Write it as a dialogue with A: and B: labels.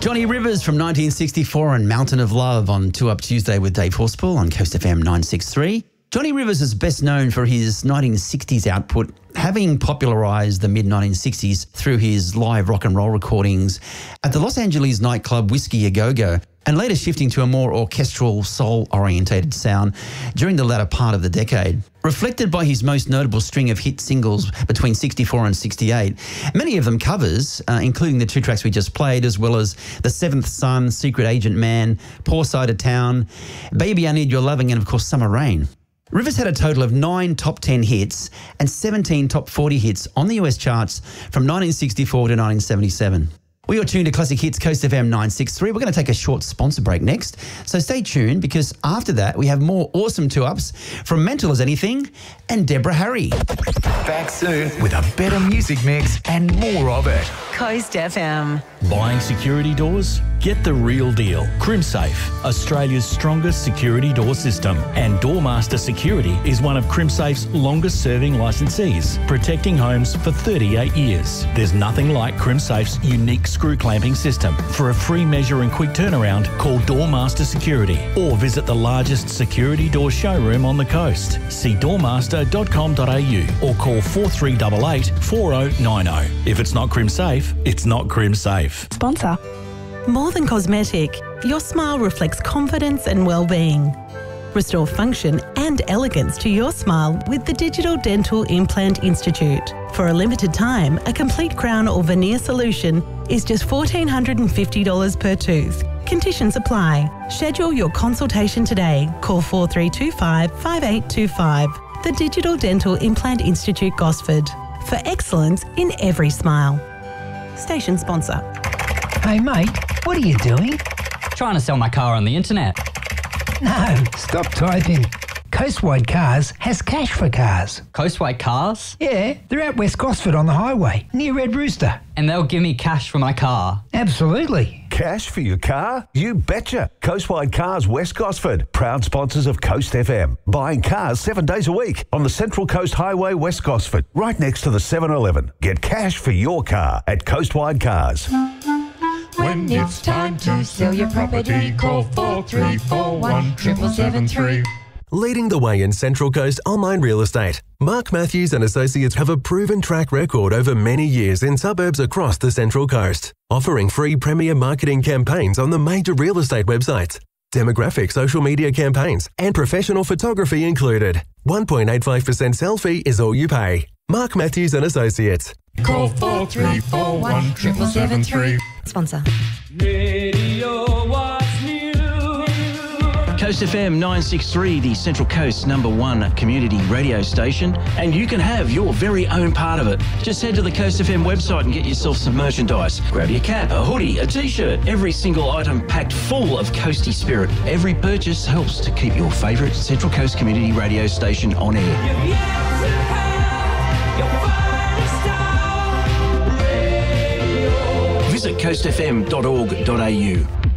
A: Johnny Rivers from 1964 and Mountain of Love on 2 Up Tuesday with Dave Horspool on Coast FM 963. Johnny Rivers is best known for his 1960s output, having popularised the mid-1960s through his live rock and roll recordings at the Los Angeles nightclub Whiskey A Go-Go, and later shifting to a more orchestral, soul-orientated sound during the latter part of the decade. Reflected by his most notable string of hit singles between 64 and 68, many of them covers, including the 2 tracks we just played, as well as The Seventh Son, Secret Agent Man, Poor Side of Town, Baby I Need Your Loving, and of course Summer Rain. Rivers had a total of 9 top 10 hits and 17 top 40 hits on the US charts from 1964 to 1977. We are tuned to Classic Hits Coast FM 963. We're going to take a short sponsor break next, so stay tuned because after that we have more awesome 2-ups from Mental as Anything and Deborah Harry.
B: Back soon with a better music mix and more of it.
C: Coast FM.
D: Buying security doors? Get the real deal. CrimSafe, Australia's strongest security door system. And Doormaster Security is one of CrimSafe's longest serving licensees, protecting homes for 38 years. There's nothing like CrimSafe's unique screw clamping system. For a free measure and quick turnaround, call Doormaster Security or visit the largest security door showroom on the coast. See doormaster.com.au or call 4388 4090. If it's not CrimSafe, it's not CrimSafe.
E: Sponsor. More than cosmetic, your smile reflects confidence and well-being. Restore function and elegance to your smile with the Digital Dental Implant Institute. For a limited time, a complete crown or veneer solution is just $1,450 per tooth. Conditions apply. Schedule your consultation today. Call 4325 5825. The Digital Dental Implant Institute, Gosford. For excellence in every smile. Station sponsor.
F: Hey mate, what are you doing?
G: Trying to sell my car on the internet.
F: No, stop typing. Coastwide Cars has cash for cars.
G: Coastwide Cars?
F: Yeah, they're at West Gosford on the highway, near Red Rooster.
G: And they'll give me cash for my car?
F: Absolutely.
H: Cash for your car? You betcha. Coastwide Cars West Gosford, proud sponsors of Coast FM. Buying cars 7 days a week on the Central Coast Highway West Gosford, right next to the 7-Eleven. Get cash for your car at Coastwide Cars.
I: When it's time to sell your property, call 4341 7773.
J: Leading the way in Central Coast online real estate, Mark Matthews and Associates have a proven track record over many years in suburbs across the Central Coast, offering free premier marketing campaigns on the major real estate websites, demographic social media campaigns, and professional photography included. 1.85% sell fee is all you pay. Mark Matthews and Associates.
I: Call 4341 7773.
C: Sponsor.
D: Radio What's New.
A: Coast FM 963, the Central Coast's #1 community radio station, and you can have your very own part of it. Just head to the Coast FM website and get yourself some merchandise. Grab your cap, a hoodie, a t-shirt, every single item packed full of coasty spirit. Every purchase helps to keep your favourite Central Coast community radio station on air. Visit coastfm.org.au.